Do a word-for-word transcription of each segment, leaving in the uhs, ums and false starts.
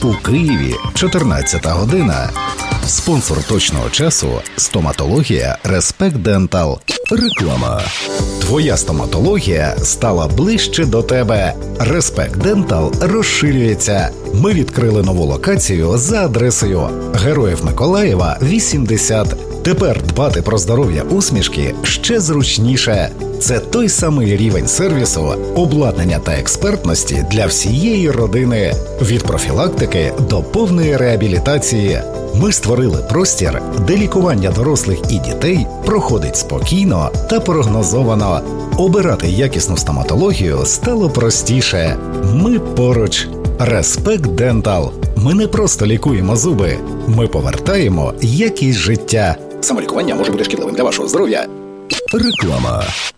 У Києві чотирнадцята година. Спонсор точного часу – стоматологія Respect Dental. Реклама. Твоя стоматологія стала ближче до тебе. Respect Dental розширюється. Ми відкрили нову локацію за адресою Героїв Миколаєва, вісімдесят. Тепер дбати про здоров'я усмішки ще зручніше. Це той самий рівень сервісу, обладнання та експертності для всієї родини. Від профілактики до повної реабілітації. Ми створили простір, де лікування дорослих і дітей проходить спокійно та прогнозовано. Обирати якісну стоматологію стало простіше. Ми поруч. Respect Dental. Ми не просто лікуємо зуби. Ми повертаємо якість життя. Самолікування може бути шкідливим для вашого здоров'я. Реклама.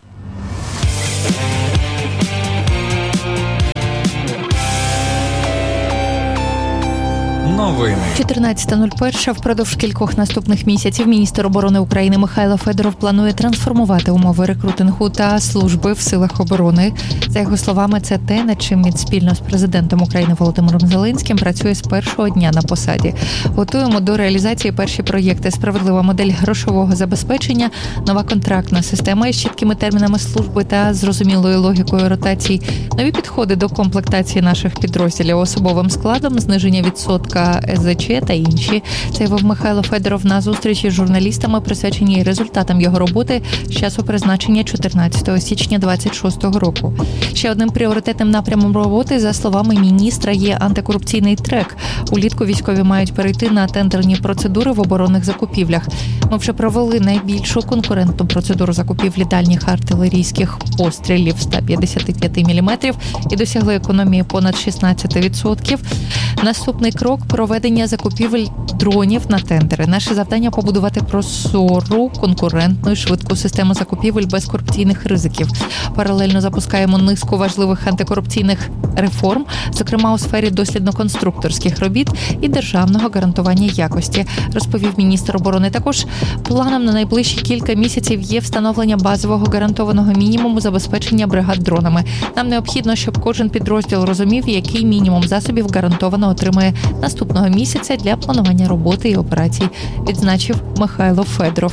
Новини. чотирнадцята нуль перша. Впродовж кількох наступних місяців міністр оборони України Михайло Федоров планує трансформувати умови рекрутингу та служби в силах оборони. За його словами, це те, над чим він спільно з президентом України Володимиром Зеленським працює з першого дня на посаді. Готуємо до реалізації перші проєкти: справедлива модель грошового забезпечення, нова контрактна система із чіткими термінами служби та зрозумілою логікою ротацій, нові підходи до комплектації наших підрозділів особовим складом, зниження відсотка ес зе че та інші. Заявив Михайло Федоров на зустрічі з журналістами, присвяченій результатам його роботи з часу призначення чотирнадцятого січня двадцять шостого року. Ще одним пріоритетним напрямом роботи, за словами міністра, є антикорупційний трек. Улітку військові мають перейти на тендерні процедури в оборонних закупівлях. Ми вже провели найбільшу конкурентну процедуру закупівлі дальніх артилерійських пострілів ста п'ятдесят п'ять міліметрів і досягли економії понад шістнадцять відсотків. Наступний крок – проведення закупівель дронів на тендери. Наше завдання – побудувати прозору, конкурентну і швидку систему закупівель без корупційних ризиків. Паралельно запускаємо низку важливих антикорупційних реформ, зокрема у сфері дослідно-конструкторських робіт і державного гарантування якості, розповів міністр оборони. Також планом на найближчі кілька місяців є встановлення базового гарантованого мінімуму забезпечення бригад дронами. Нам необхідно, щоб кожен підрозділ розумів, який мінімум засобів гарантовано отримає наступного місяця для планування роботи і операцій, відзначив Михайло Федоров.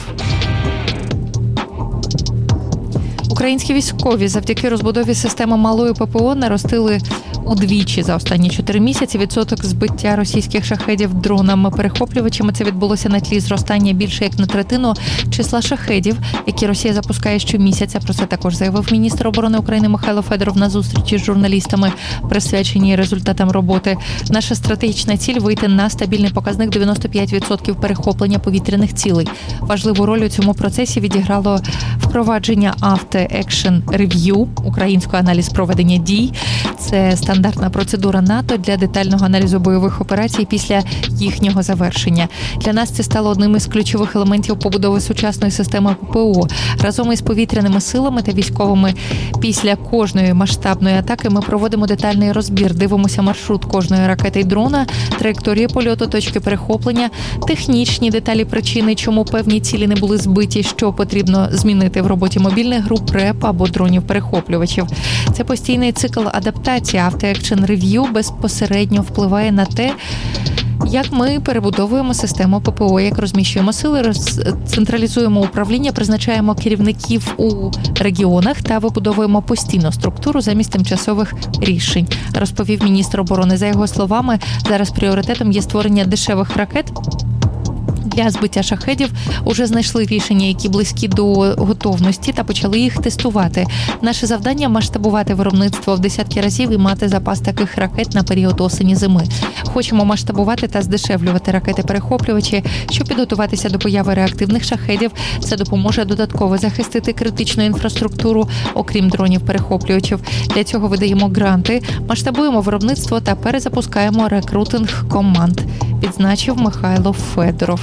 Українські військові завдяки розбудові системи малої пе пе о наростили удвічі за останні чотири місяці відсоток збиття російських шахедів дронами-перехоплювачами. Це відбулося на тлі зростання більше як на третину числа шахедів, які Росія запускає щомісяця. Про це також заявив міністр оборони України Михайло Федоров на зустрічі з журналістами, присвяченій результатам роботи. Наша стратегічна ціль – вийти на стабільний показник дев'яносто п'ять відсотків перехоплення повітряних цілей. Важливу роль у цьому процесі відіграло впровадження After Action Review, український аналіз проведення дій. Це стандартна процедура НАТО для детального аналізу бойових операцій після їхнього завершення. Для нас це стало одним із ключових елементів побудови сучасної системи пе пе о. Разом із повітряними силами та військовими після кожної масштабної атаки ми проводимо детальний розбір, дивимося маршрут кожної ракети й дрона, траєкторії польоту, точки перехоплення, технічні деталі причини, чому певні цілі не були збиті, що потрібно змінити в роботі мобільних груп, РЕП або дронів-перехоплювачів. Це постійний цикл адаптації. After Action Review безпосередньо впливає на те, як ми перебудовуємо систему пе пе о, як розміщуємо сили, централізуємо управління, призначаємо керівників у регіонах та вибудовуємо постійну структуру замість тимчасових рішень, розповів міністр оборони. За його словами, зараз пріоритетом є створення дешевих ракет для збиття шахедів. Уже знайшли рішення, які близькі до готовності, та почали їх тестувати. Наше завдання – масштабувати виробництво в десятки разів і мати запас таких ракет на період осені-зими. Хочемо масштабувати та здешевлювати ракети-перехоплювачі, щоб підготуватися до появи реактивних шахедів. Це допоможе додатково захистити критичну інфраструктуру, окрім дронів-перехоплювачів. Для цього видаємо гранти, масштабуємо виробництво та перезапускаємо рекрутинг команд, відзначив Михайло Федоров.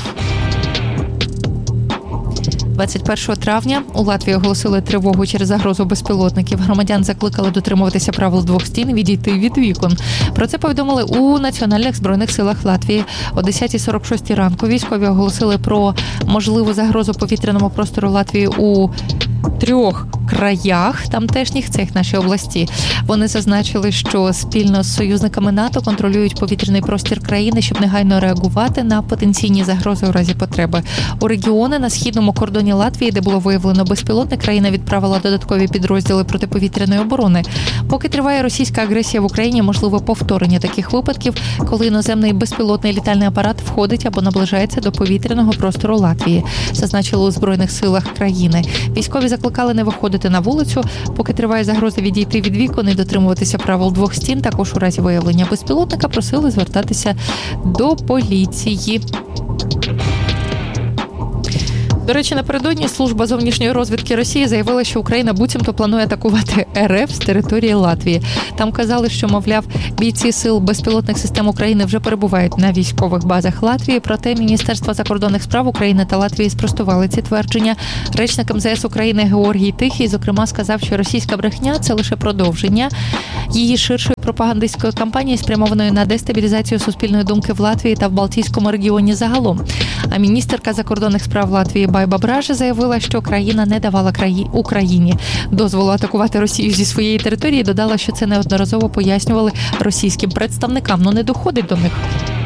двадцять першого травня у Латвії оголосили тривогу через загрозу безпілотників. Громадян закликали дотримуватися правил двох стін і відійти від вікон. Про це повідомили у Національних збройних силах Латвії. О десята сорок шість ранку військові оголосили про можливу загрозу повітряному простору Латвії у трьох краях тамтешніх, це їх наші області. Вони зазначили, що спільно з союзниками НАТО контролюють повітряний простір країни, щоб негайно реагувати на потенційні загрози у разі потреби. У регіони на східному кордоні Латвії, де було виявлено безпілотник, країна відправила додаткові підрозділи протиповітряної оборони. Поки триває російська агресія в Україні, можливо повторення таких випадків, коли іноземний безпілотний літальний апарат входить або наближається до повітряного простору Латвії, зазначили у Збройних силах країни. Військові закликали не виходити на вулицю, поки триває загроза відійти від вікон і дотримуватися правил двох стін. Також у разі виявлення безпілотника просили звертатися до поліції. До речі, напередодні служба зовнішньої розвідки Росії заявила, що Україна буцімто планує атакувати РФ з території Латвії. Там казали, що, мовляв, бійці сил безпілотних систем України вже перебувають на військових базах Латвії. Проте Міністерство закордонних справ України та Латвії спростували ці твердження. Речник ем зе ес України Георгій Тихий, зокрема, сказав, що російська брехня – це лише продовження її ширшої пропагандистської кампанії, спрямованої на дестабілізацію суспільної думки в Латвії та в Балтійському регіоні загалом. А міністерка закордонних справ Латвії Байба Бража заявила, що країна не давала краї... Україні дозволу атакувати Росію зі своєї території. Додала, що це неодноразово пояснювали російським представникам. Ну, не доходить до них.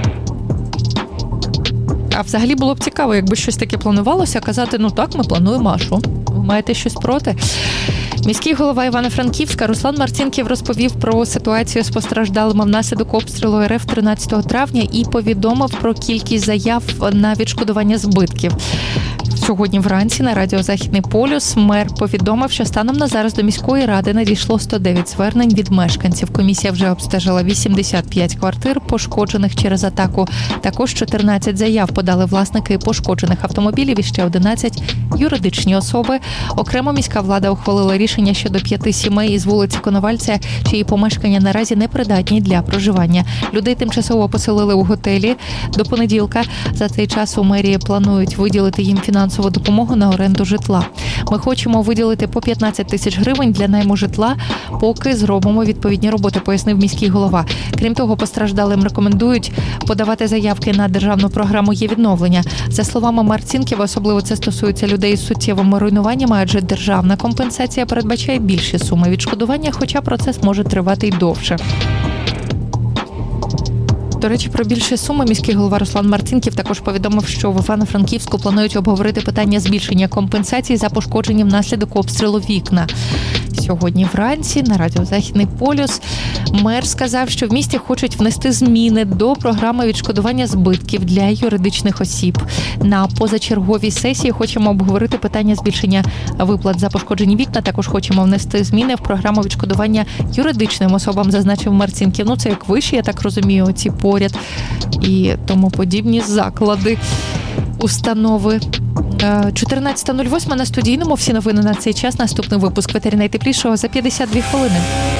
А взагалі було б цікаво, якби щось таке планувалося, казати, ну так, ми плануємо, а що? Ви маєте щось проти? Міський голова Івано-Франківська Руслан Марцінків розповів про ситуацію з постраждалими внаслідок обстрілу РФ тринадцятого травня і повідомив про кількість заяв на відшкодування збитків. Сьогодні вранці на радіо «Західний полюс» мер повідомив, що станом на зараз до міської ради надійшло сто дев'ять звернень від мешканців. Комісія вже обстежила вісімдесят п'ять квартир, пошкоджених через атаку. Також чотирнадцять заяв подали власники пошкоджених автомобілів і ще одинадцять юридичні особи. Окремо міська влада ухвалила рішення щодо п'яти сімей із вулиці Коновальця, чиї помешкання наразі непридатні для проживання. Людей тимчасово поселили у готелі до понеділка. За цей час у мерії планують виділити їм фінансову допомогу на оренду житла. Ми хочемо виділити по п'ятнадцять тисяч гривень для найму житла, поки зробимо відповідні роботи, пояснив міський голова. Крім того, постраждалим рекомендують подавати заявки на державну програму «Є-відновлення». За словами Марцінківа, особливо це стосується людей з суттєвими руйнуваннями, адже державна компенсація передбачає більші суми відшкодування, хоча процес може тривати й довше. До речі, про більші суми міський голова Руслан Марцінків також повідомив, що в Івано-Франківську планують обговорити питання збільшення компенсацій за пошкоджені внаслідок обстрілу вікна. Сьогодні вранці на радіо «Західний полюс» мер сказав, що в місті хочуть внести зміни до програми відшкодування збитків для юридичних осіб. На позачерговій сесії хочемо обговорити питання збільшення виплат за пошкоджені вікна. Також хочемо внести зміни в програму відшкодування юридичним особам, зазначив Марцінків. Ну, це як вищі, я так розумію, ці поряд і тому подібні заклади, установи. чотирнадцята нуль вісім на студійному. Всі новини на цей час. Наступний випуск «Ветері найтеплішого» за п'ятдесят дві хвилини.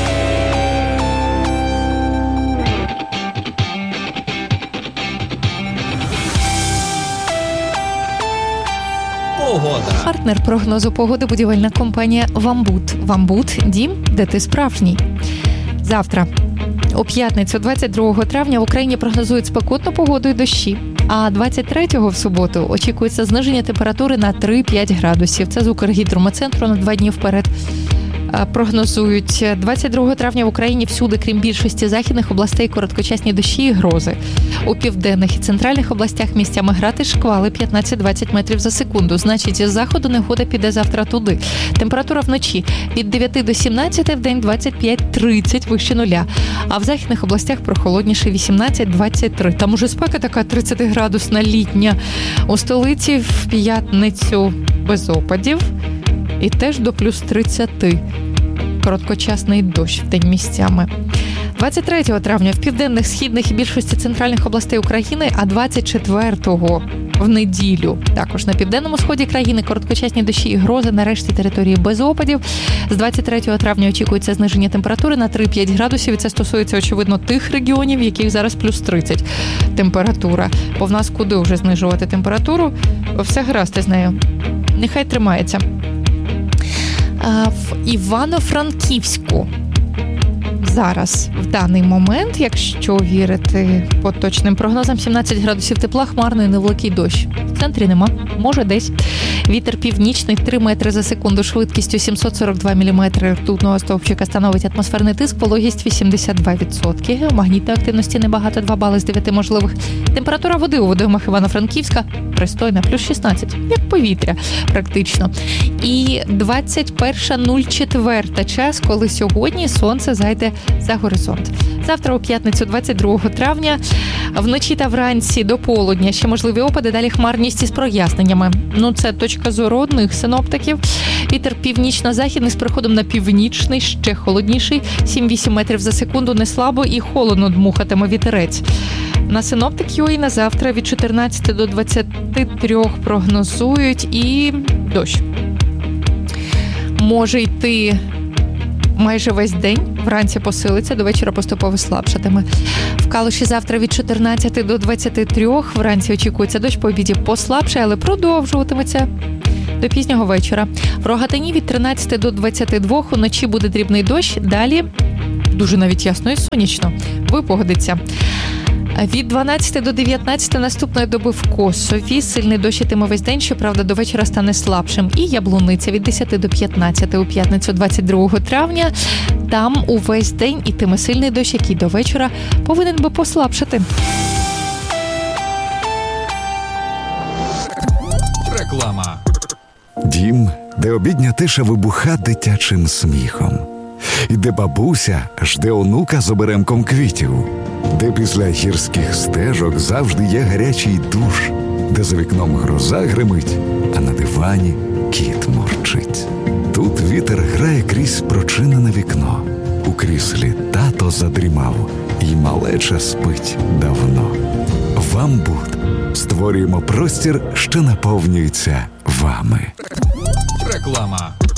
Погода. Партнер прогнозу погоди – будівельна компанія «Вамбут». «Вамбут» – дім, де ти справжній. Завтра, у п'ятницю, двадцять другого травня, в Україні прогнозують спекотну погоду і дощі. А двадцять третього в суботу очікується зниження температури на три-п'ять градусів. Це з Укргідрометцентру на два дні вперед. Прогнозують двадцять другого травня в Україні всюди, крім більшості західних областей, короткочасні дощі і грози. У південних і центральних областях місцями грати шквали п'ятнадцять-двадцять метрів за секунду. Значить, із заходу негода піде завтра туди. Температура вночі від дев'яти до сімнадцяти, в день двадцять п'ять-тридцять вище нуля. А в західних областях прохолодніше вісімнадцять-двадцять три. Там уже спека така тридцятиградусна літня. У столиці в п'ятницю без опадів і теж до плюс тридцяти. Короткочасний дощ в день місцями. двадцять третього травня в південних, східних і більшості центральних областей України, а двадцять четвертого в неділю також на південному сході країни короткочасні дощі і грози, на решті території без опадів. З двадцять третього травня очікується зниження температури на три-п'ять градусів, і це стосується, очевидно, тих регіонів, в яких зараз плюс тридцять температура. Бо в нас куди вже знижувати температуру? Все гаразд із нею. Нехай тримається. В Івано-Франківську зараз, в даний момент, якщо вірити поточним прогнозам, сімнадцять градусів тепла, хмарно і невеликий дощ. В центрі нема, може десь. Вітер північний, три метри за секунду, швидкістю сімсот сорок два міліметри ртутного стовпчика становить атмосферний тиск, вологість вісімдесят два відсотки. Магнітної активності небагато, два бали з дев'яти можливих. Температура води у водоймах Івано-Франківська пристойна, плюс шістнадцять, як повітря практично. І двадцять перша нуль чотири час, коли сьогодні сонце зайде за горизонт. Завтра у п'ятницю, двадцять другого травня, вночі та вранці до полудня ще можливі опади, далі хмарність із проясненнями. Ну, це точка зору одних синоптиків. Вітер північно-західний з переходом на північний, ще холодніший, сім-вісім метрів за секунду, не слабо і холодно дмухатиме вітерець. На синоптик.ua на завтра від чотирнадцяти до двадцяти трьох прогнозують і дощ. Може йти майже весь день, вранці посилиться, до вечора поступово слабшатиме. В Калуші завтра від чотирнадцяти до двадцяти трьох, вранці очікується дощ, по обіді послабшає, але продовжуватиметься до пізнього вечора. В Рогатині від тринадцяти до двадцяти двох, уночі буде дрібний дощ, далі дуже навіть ясно і сонячно, випогодиться. Від дванадцяти до дев'ятнадцяти наступної доби в Косові сильний дощ ітиме весь день, щоправда, до вечора стане слабшим. І Яблуниця від десяти до п'ятнадцяти у п'ятницю двадцять другого травня. Там увесь день ітиме сильний дощ, який до вечора повинен би послабшати. Реклама. Дім, де обідня тиша вибуха дитячим сміхом. І де бабуся жде онука з оберемком квітів. Де після гірських стежок завжди є гарячий душ. Де за вікном гроза гримить, а на дивані кіт мурчить. Тут вітер грає крізь прочинене вікно. У кріслі тато задрімав, і малеча спить давно. Вам Буд. Створюємо простір, що наповнюється вами. Реклама.